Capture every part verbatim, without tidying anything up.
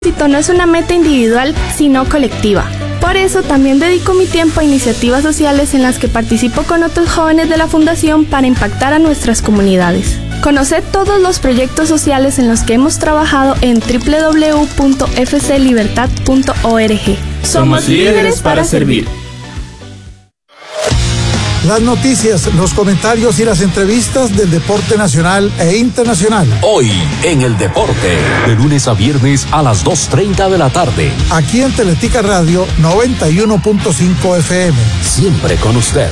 No es una meta individual, sino colectiva. Por eso también dedico mi tiempo a iniciativas sociales en las que participo con otros jóvenes de la Fundación para impactar a nuestras comunidades. Conoce todos los proyectos sociales en los que hemos trabajado en doble u doble u doble u punto f c libertad punto org. Somos líderes para servir. Las noticias, los comentarios y las entrevistas del deporte nacional e internacional. Hoy en el deporte, de lunes a viernes a las dos treinta de la tarde. Aquí en Teletica Radio noventa y uno punto cinco F M. Siempre con usted.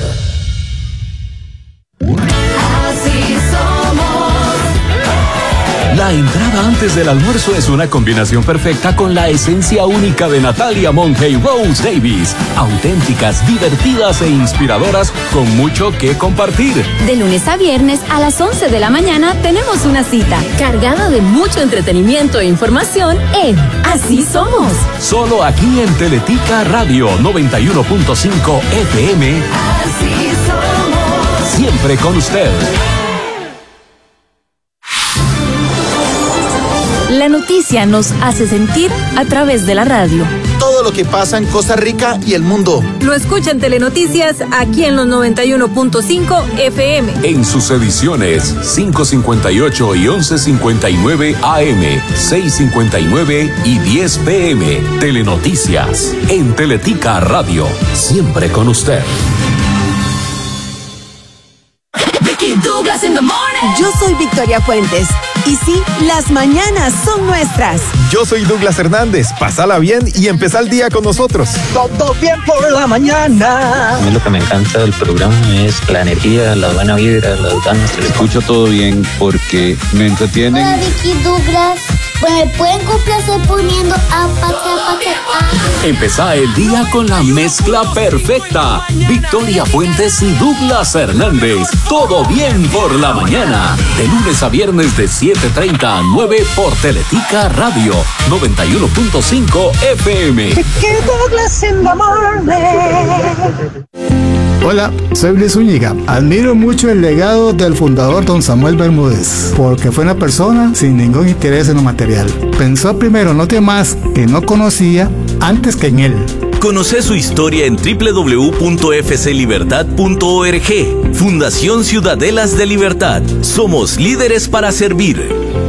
La entrada antes del almuerzo es una combinación perfecta con la esencia única de Natalia Monge y Rose Davis. Auténticas, divertidas e inspiradoras con mucho que compartir. De lunes a viernes a las once de la mañana tenemos una cita cargada de mucho entretenimiento e información en Así Somos. Solo aquí en Teletica Radio noventa y uno punto cinco F M. Así somos. Siempre con usted. La noticia nos hace sentir a través de la radio. Todo lo que pasa en Costa Rica y el mundo. Lo escucha en Telenoticias aquí en los noventa y uno punto cinco F M. En sus ediciones cinco cincuenta y ocho y once cincuenta y nueve A M, seis cincuenta y nueve y diez P M. Telenoticias en Teletica Radio. Siempre con usted. Yo soy Victoria Fuentes. Y sí, las mañanas son nuestras. Yo soy Douglas Hernández. Pásala bien y empezá el día con nosotros. Todo bien por la mañana. A mí lo que me encanta del programa es la energía, la buena vibra, las ganas. Escucho todo bien porque me entretienen. Hola, Vicky, Douglas. Pues me pueden complacer poniendo a paca, Empezá el día con la mezcla perfecta. Victoria Fuentes y Douglas Hernández. Todo bien por la mañana. De lunes a viernes de siete treinta a nueve por Teletica Radio noventa y uno punto cinco F M. Douglas in the morning. Hola, soy Luis Zúñiga. Admiro mucho el legado del fundador don Samuel Bermúdez, porque fue una persona sin ningún interés en lo material. Pensó primero en los demás que no conocía antes que en él. Conoce su historia en doble u doble u doble u punto f c libertad punto org. Fundación Ciudadelas de Libertad. Somos líderes para servir.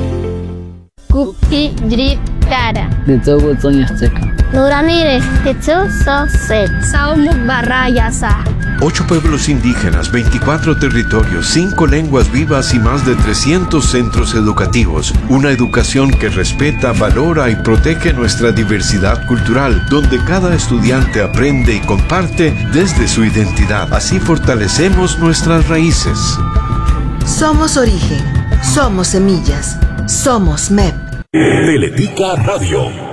Kupi Drip Tara. Nuramire, Tetsu Soset. Saumuk Barrayasa. Ocho pueblos indígenas, veinticuatro territorios, cinco lenguas vivas y más de trescientos centros educativos. Una educación que respeta, valora y protege nuestra diversidad cultural, donde cada estudiante aprende y comparte desde su identidad. Así fortalecemos nuestras raíces. Somos origen, somos semillas, somos M E P. Teletica Radio.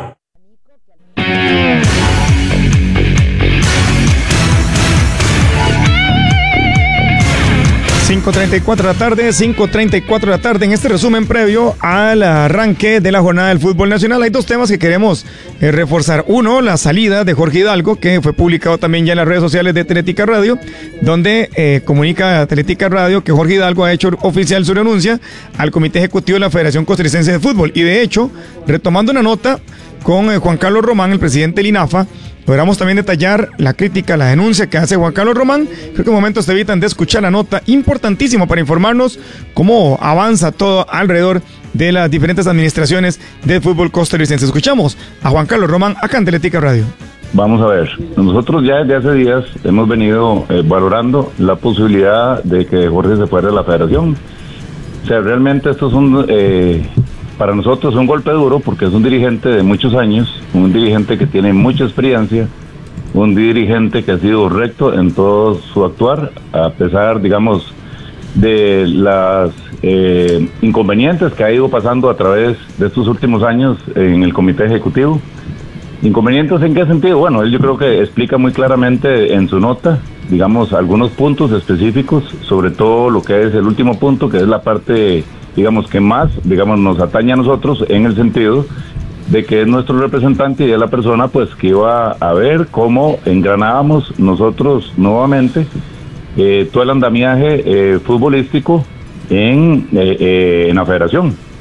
cinco treinta y cuatro de la tarde, cinco treinta y cuatro de la tarde. En este resumen previo al arranque de la jornada del fútbol nacional, hay dos temas que queremos eh, reforzar. Uno, la salida de Jorge Hidalgo, que fue publicado también ya en las redes sociales de Teletica Radio, donde eh, comunica Teletica Radio que Jorge Hidalgo ha hecho oficial su renuncia al Comité Ejecutivo de la Federación Costarricense de Fútbol. Y de hecho, retomando una nota con eh, Juan Carlos Román, el presidente del INAFA, logramos también detallar la crítica, la denuncia que hace Juan Carlos Román. Creo que en momentos te evitan de escuchar la nota, importantísimo para informarnos cómo avanza todo alrededor de las diferentes administraciones del fútbol costarricense. Escuchamos a Juan Carlos Román acá en Teletica Radio. Vamos a ver, nosotros ya desde hace días hemos venido eh, valorando la posibilidad de que Jorge se fuera de la federación. O sea, realmente esto es un... Eh, Para nosotros es un golpe duro porque es un dirigente de muchos años, un dirigente que tiene mucha experiencia, un dirigente que ha sido recto en todo su actuar, a pesar, digamos, de las eh, inconvenientes que ha ido pasando a través de estos últimos años en el Comité Ejecutivo. ¿Inconvenientes en qué sentido? Bueno, él yo creo que explica muy claramente en su nota, digamos, algunos puntos específicos, sobre todo lo que es el último punto, que es la parte, digamos, que más, digamos, nos atañe a nosotros en el sentido de que es nuestro representante y es la persona, pues, que iba a ver cómo engranábamos nosotros nuevamente eh, todo el andamiaje eh, futbolístico en, eh, eh, en la federación.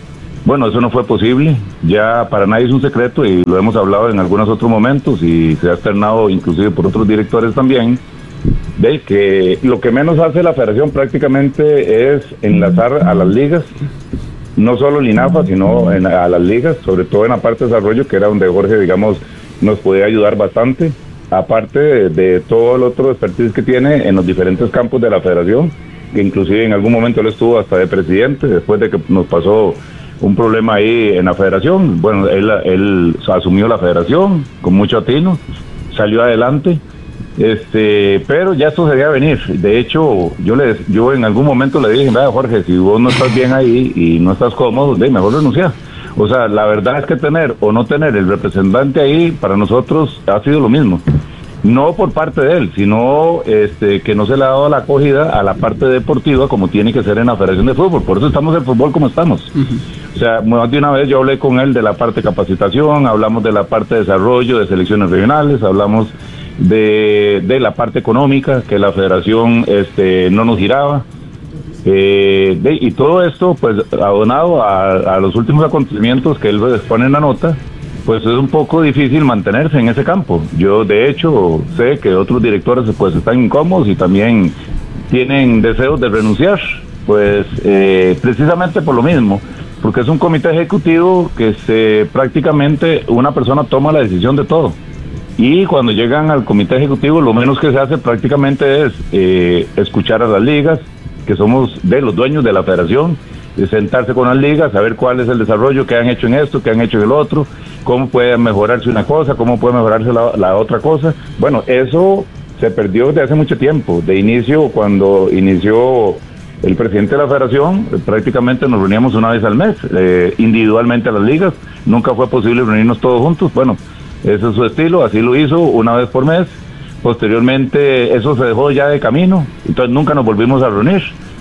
Bueno, eso no fue posible, ya para nadie es un secreto y lo hemos hablado en algunos otros momentos y se ha externado inclusive por otros directores también, de que lo que menos hace la federación prácticamente es enlazar a las ligas, no solo el INAFA, sino en, a las ligas, sobre todo en la parte de desarrollo, que era donde Jorge, digamos, nos podía ayudar bastante, aparte de, de todo el otro expertise que tiene en los diferentes campos de la federación, que inclusive en algún momento él estuvo hasta de presidente, después de que nos pasó un problema ahí en la federación. Bueno, él, él asumió la federación con mucho atino, salió adelante, este, pero ya esto se debía venir. De hecho, yo le, yo en algún momento le dije, vea Jorge, si vos no estás bien ahí y no estás cómodo, de mejor renunciar. O sea, la verdad es que tener o no tener el representante ahí, para nosotros ha sido lo mismo. No por parte de él, sino este, que no se le ha dado la acogida a la parte deportiva como tiene que ser en la Federación de Fútbol. Por eso estamos en fútbol como estamos. Uh-huh. O sea, más de una vez yo hablé con él de la parte de capacitación, hablamos de la parte de desarrollo, de selecciones regionales, hablamos de, de la parte económica, que la Federación este, no nos giraba. Eh, de, y todo esto, pues, abonado a, a los últimos acontecimientos que él expone en la nota, pues es un poco difícil mantenerse en ese campo. Yo, de hecho, sé que otros directores pues están incómodos y también tienen deseos de renunciar, pues eh, precisamente por lo mismo, porque es un comité ejecutivo que se prácticamente una persona toma la decisión de todo. Y cuando llegan al comité ejecutivo, lo menos que se hace prácticamente es eh, escuchar a las ligas, que somos de los dueños de la federación, de sentarse con las ligas, saber cuál es el desarrollo que han hecho en esto, que han hecho en el otro, cómo puede mejorarse una cosa, cómo puede mejorarse la, la otra cosa. Bueno, eso se perdió desde hace mucho tiempo. De inicio, cuando inició el presidente de la federación, prácticamente nos reuníamos una vez al mes, eh, individualmente a las ligas. Nunca fue posible reunirnos todos juntos. Bueno, ese es su estilo, así lo hizo una vez por mes. Posteriormente eso se dejó ya de camino, entonces nunca nos volvimos a reunir.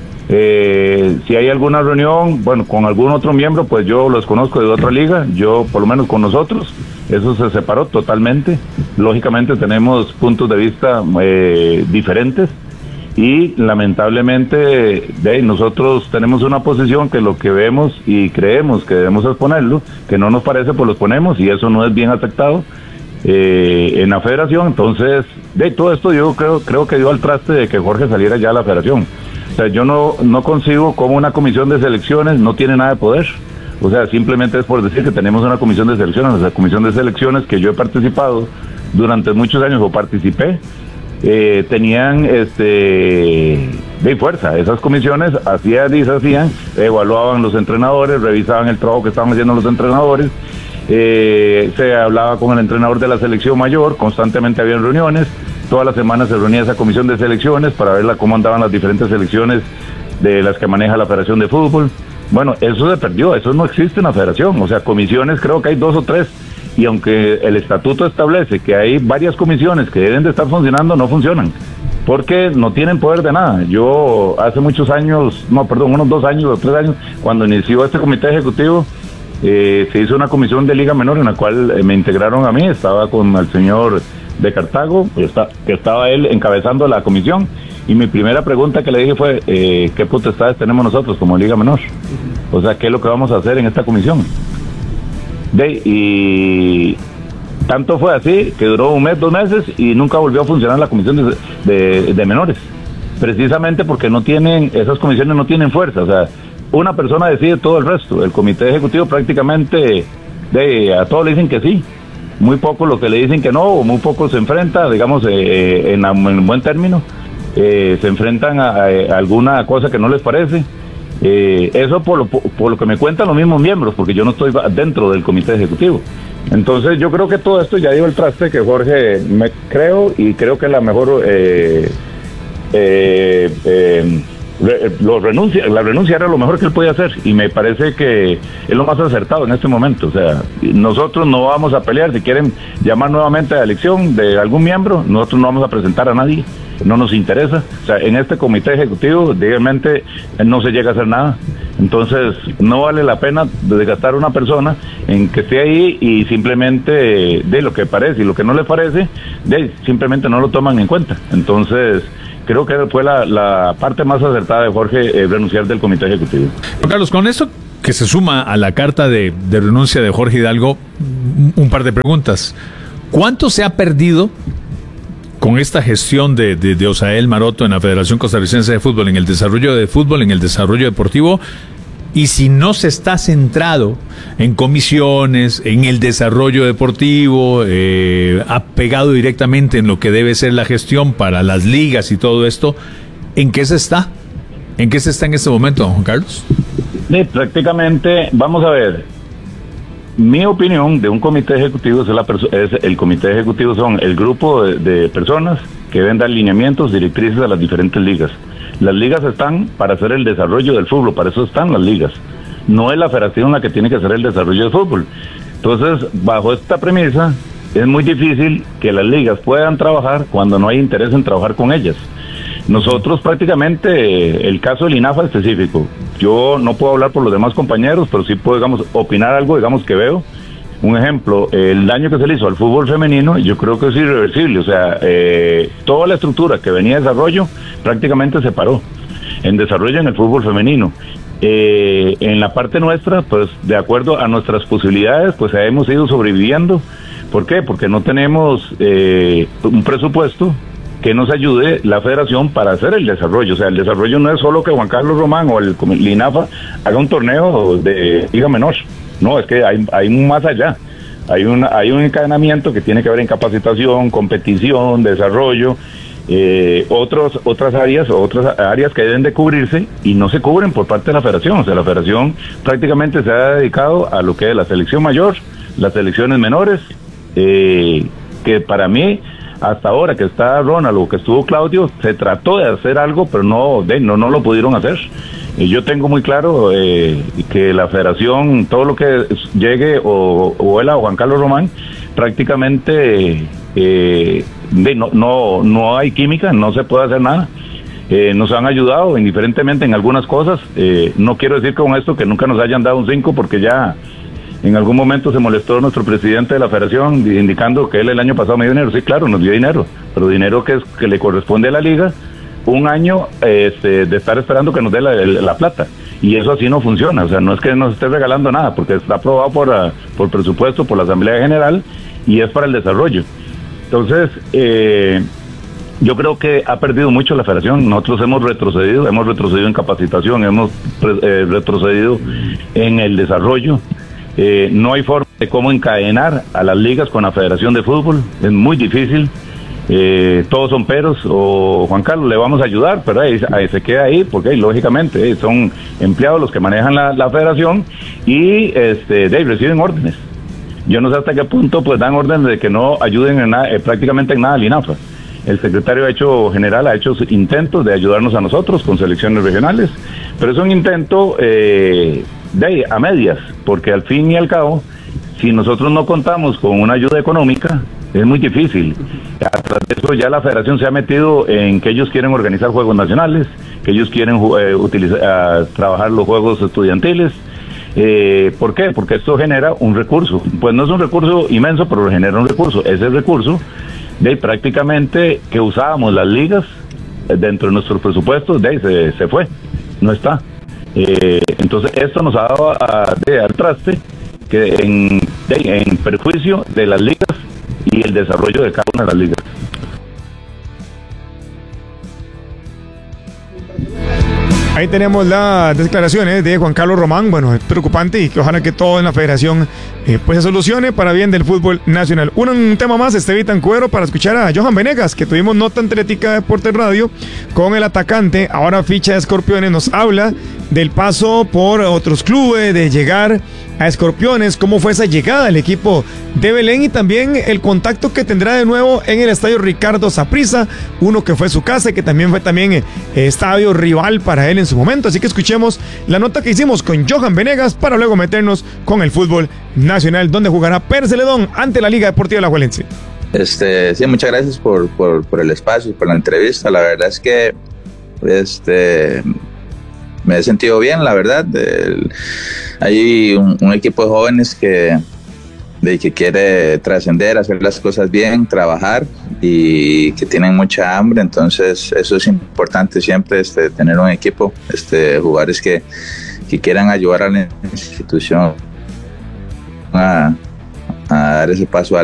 Eh, si hay alguna reunión, bueno, con algún otro miembro, pues yo los conozco de otra liga, yo por lo menos con nosotros, eso se separó totalmente. Lógicamente tenemos puntos de vista eh, diferentes y lamentablemente de, nosotros tenemos una posición que lo que vemos y creemos que debemos exponerlo, que no nos parece, pues lo exponemos y eso no es bien aceptado eh, en la federación. Entonces, de todo esto yo creo, creo que dio al traste de que Jorge saliera ya a la federación. O sea, yo no, no concibo cómo una comisión de selecciones no tiene nada de poder. O sea, simplemente es por decir que tenemos una comisión de selecciones. La comisión de selecciones que yo he participado durante muchos años o participé, eh, tenían este de fuerza. Esas comisiones hacían y deshacían, evaluaban los entrenadores, revisaban el trabajo que estaban haciendo los entrenadores, eh, se hablaba con el entrenador de la selección mayor, constantemente había reuniones. Todas las semanas se reunía esa comisión de selecciones para ver la, cómo andaban las diferentes selecciones de las que maneja la Federación de Fútbol. Bueno, eso se perdió, eso no existe en la Federación. O sea, comisiones creo que hay dos o tres. Y aunque el estatuto establece que hay varias comisiones que deben de estar funcionando, no funcionan. Porque no tienen poder de nada. Yo hace muchos años, no, perdón, unos dos años o tres años, cuando inició este comité ejecutivo, eh, se hizo una comisión de Liga Menor en la cual eh, me integraron a mí, estaba con el señor de Cartago, que, está, que estaba él encabezando la comisión, y mi primera pregunta que le dije fue, eh, ¿qué potestades tenemos nosotros como Liga Menor? O sea, ¿qué es lo que vamos a hacer en esta comisión? De, y tanto fue así, que duró un mes, dos meses, y nunca volvió a funcionar la comisión de, de, de menores, precisamente porque no tienen, esas comisiones no tienen fuerza. O sea, una persona decide todo el resto, el comité ejecutivo prácticamente, de, a todos le dicen que sí, muy poco lo que le dicen que no, o muy poco se enfrenta, digamos, eh, en, en buen término, eh, se enfrentan a, a alguna cosa que no les parece. Eh, eso por lo, por lo que me cuentan los mismos miembros, porque yo no estoy dentro del comité ejecutivo. Entonces yo creo que todo esto ya dio el traste, que Jorge, me creo, y creo que la mejor eh, eh, eh, re, lo renuncia, la renuncia era lo mejor que él podía hacer, y me parece que es lo más acertado en este momento. O sea, nosotros no vamos a pelear. Si quieren llamar nuevamente a la elección de algún miembro, nosotros no vamos a presentar a nadie, no nos interesa. O sea, en este comité ejecutivo realmente no se llega a hacer nada. Entonces no vale la pena desgastar una persona en que esté ahí y simplemente de lo que parece y lo que no le parece, de simplemente no lo toman en cuenta. Entonces creo que fue la, la parte más acertada de Jorge, eh, renunciar del comité ejecutivo. Carlos, con eso que se suma a la carta de, de renuncia de Jorge Hidalgo, un, un par de preguntas. ¿Cuánto se ha perdido con esta gestión de, de, de Osael Maroto en la Federación Costarricense de Fútbol, en el desarrollo de fútbol, en el desarrollo deportivo? Y si no se está centrado en comisiones, en el desarrollo deportivo, eh, apegado directamente en lo que debe ser la gestión para las ligas y todo esto, ¿en qué se está? ¿En qué se está en este momento, Juan Carlos? Sí, prácticamente, vamos a ver, mi opinión de un comité ejecutivo es, la perso- es el comité ejecutivo son el grupo de, de personas que deben dar lineamientos, directrices a las diferentes ligas. Las ligas están para hacer el desarrollo del fútbol, para eso están las ligas. No es la federación la que tiene que hacer el desarrollo del fútbol. Entonces, bajo esta premisa, es muy difícil que las ligas puedan trabajar cuando no hay interés en trabajar con ellas. Nosotros prácticamente, el caso del INAFA específico, yo no puedo hablar por los demás compañeros, pero sí puedo, digamos, opinar algo, digamos, que veo. Un ejemplo, el daño que se le hizo al fútbol femenino, yo creo que es irreversible. O sea, eh, toda la estructura que venía de desarrollo prácticamente se paró en desarrollo en el fútbol femenino. Eh, en la parte nuestra, pues de acuerdo a nuestras posibilidades, pues hemos ido sobreviviendo. ¿Por qué? Porque no tenemos eh, un presupuesto que nos ayude la federación para hacer el desarrollo. O sea, el desarrollo no es solo que Juan Carlos Román o el, el INAFA haga un torneo de liga menor. No, es que hay, hay más allá. Hay, una, hay un encadenamiento que tiene que ver en capacitación, competición, desarrollo, eh, otros, otras áreas, otras áreas que deben de cubrirse y no se cubren por parte de la federación. O sea, la federación prácticamente se ha dedicado a lo que es la selección mayor, las selecciones menores, eh, que para mí, hasta ahora que está Ronald o que estuvo Claudio, se trató de hacer algo, pero no, de, no, no lo pudieron hacer. Y yo tengo muy claro eh, que la federación, todo lo que llegue o, o él a Juan Carlos Román, prácticamente eh, de, no, no, no hay química, no se puede hacer nada. Eh, nos han ayudado indiferentemente en algunas cosas. Eh, no quiero decir con esto que nunca nos hayan dado un cinco, porque ya en algún momento se molestó nuestro presidente de la federación indicando que él el año pasado me dio dinero. Sí, claro, nos dio dinero, pero dinero que, es, que le corresponde a la liga, un año este, de estar esperando que nos dé la, la plata, y eso así no funciona. O sea, no es que nos esté regalando nada, porque está aprobado por, uh, por presupuesto, por la Asamblea General, y es para el desarrollo. Entonces, eh, yo creo que ha perdido mucho la federación. Nosotros hemos retrocedido, hemos retrocedido en capacitación, hemos eh, retrocedido en el desarrollo. Eh, no hay forma de cómo encadenar a las ligas con la Federación de Fútbol, es muy difícil. Eh, todos son peros, o Juan Carlos, le vamos a ayudar, pero ahí, ahí se queda ahí, porque ahí, lógicamente eh, son empleados los que manejan la, la federación y este, de ahí reciben órdenes. Yo no sé hasta qué punto pues dan órdenes de que no ayuden en nada, eh, prácticamente en nada al INAFA. El secretario ha hecho general ha hecho intentos de ayudarnos a nosotros con selecciones regionales, pero es un intento eh, de ahí, a medias, porque al fin y al cabo, si nosotros no contamos con una ayuda económica, es muy difícil. Tras de eso ya la federación se ha metido en que ellos quieren organizar juegos nacionales, que ellos quieren eh, utilizar, uh, trabajar los juegos estudiantiles. Eh, ¿Por qué? Porque esto genera un recurso. Pues no es un recurso inmenso, pero genera un recurso. Ese recurso de prácticamente que usábamos las ligas eh, dentro de nuestros presupuestos, de ahí se, se fue, no está. Eh, entonces esto nos ha dado a, de, al traste que en, de, en perjuicio de las ligas y el desarrollo de cada una de las ligas. Ahí tenemos las declaraciones de Juan Carlos Román. Bueno, es preocupante y que ojalá que todo en la federación eh, pues se solucione para bien del fútbol nacional. Un, un tema más, Estevitan Cuero, para escuchar a Johan Venegas, que tuvimos nota atlética de Deportes Radio con el atacante, ahora ficha de Escorpiones. Nos habla del paso por otros clubes, de llegar a Escorpiones, cómo fue esa llegada al equipo de Belén y también el contacto que tendrá de nuevo en el estadio Ricardo Saprissa, uno que fue su casa y que también fue también eh, estadio rival para él en su momento. Así que escuchemos la nota que hicimos con Johan Venegas para luego meternos con el fútbol nacional, donde jugará Pérez Celedón ante la Liga Deportiva Alajuelense. Este, sí, muchas gracias por, por, por el espacio y por la entrevista. La verdad es que este me he sentido bien, la verdad. El, hay un, un equipo de jóvenes que, de, que quiere trascender, hacer las cosas bien, trabajar y que tienen mucha hambre. Entonces eso es importante siempre, este, tener un equipo, este, jugadores que, que quieran ayudar a la institución a, a dar ese paso